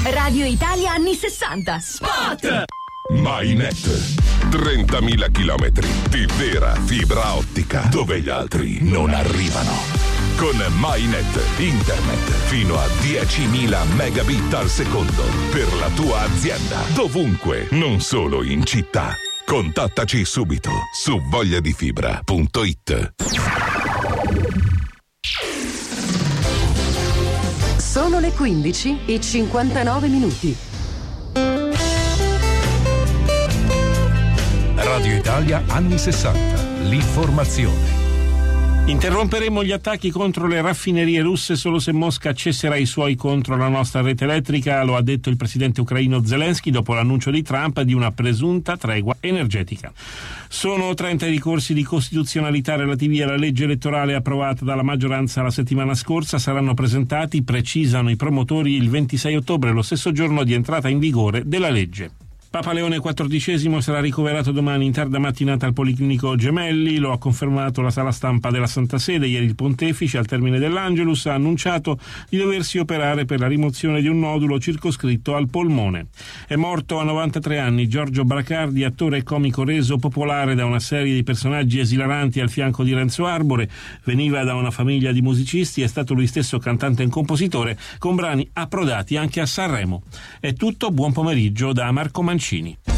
Radio Italia anni 60. Spot! MyNet, 30.000 chilometri di vera fibra ottica dove gli altri non arrivano. Con MyNet, internet fino a 10.000 megabit al secondo per la tua azienda, dovunque, non solo in città. Contattaci subito su vogliadifibra.it. Sono le 15:59. Radio Italia anni 60, l'informazione. Interromperemo gli attacchi contro le raffinerie russe solo se Mosca cesserà i suoi contro la nostra rete elettrica, lo ha detto il presidente ucraino Zelensky dopo l'annuncio di Trump di una presunta tregua energetica. Sono 30 i ricorsi di costituzionalità relativi alla legge elettorale approvata dalla maggioranza la settimana scorsa, saranno presentati, precisano i promotori, il 26 ottobre, lo stesso giorno di entrata in vigore della legge. Papa Leone XIV sarà ricoverato domani in tarda mattinata al Policlinico Gemelli, lo ha confermato la sala stampa della Santa Sede. Ieri il Pontefice, al termine dell'Angelus, ha annunciato di doversi operare per la rimozione di un nodulo circoscritto al polmone. È morto a 93 anni Giorgio Bracardi, attore e comico reso popolare da una serie di personaggi esilaranti al fianco di Renzo Arbore. Veniva da una famiglia di musicisti, è stato lui stesso cantante e compositore, con brani approdati anche a Sanremo. È tutto, buon pomeriggio da Marco Mancini.